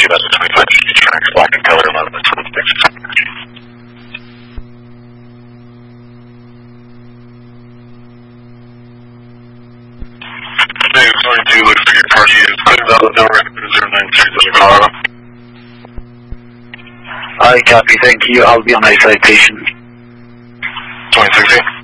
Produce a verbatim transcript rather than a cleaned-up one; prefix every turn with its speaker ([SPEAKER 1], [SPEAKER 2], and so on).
[SPEAKER 1] twenty twenty-five Trax black and color eleven twenty-six. Hey, twenty-two, look for your party is clear out of the record zero nine three zero Colorado.
[SPEAKER 2] I copy, thank you. I'll be on my citation.
[SPEAKER 1] twenty-six.